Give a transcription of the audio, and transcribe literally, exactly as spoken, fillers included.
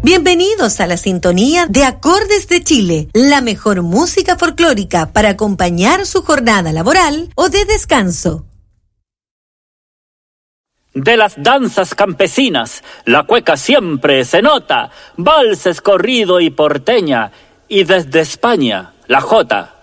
Bienvenidos a la sintonía de Acordes de Chile, la mejor música folclórica para acompañar su jornada laboral o de descanso. De las danzas campesinas, la cueca siempre se nota, valses, corrido y porteña, y desde España, la jota.